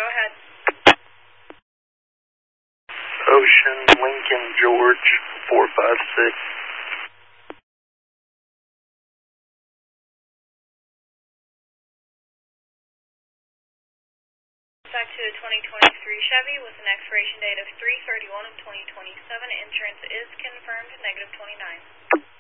go ahead. Ocean, Lincoln, George, 456. Back to a 2023 Chevy with an expiration date of 3/31 of 2027. Insurance is confirmed, -29.